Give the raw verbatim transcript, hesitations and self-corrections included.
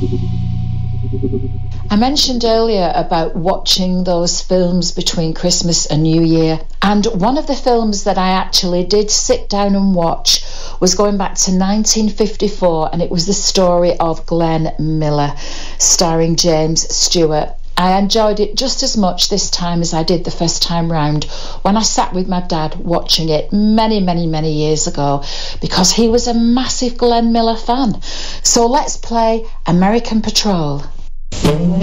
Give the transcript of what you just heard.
I mentioned earlier about watching those films between Christmas and New Year, and one of the films that I actually did sit down and watch was going back to nineteen fifty-four, and it was the story of Glenn Miller, starring James Stewart. I enjoyed it just as much this time as I did the first time round when I sat with my dad watching it many, many, many years ago, because he was a massive Glenn Miller fan. So let's play American Patrol.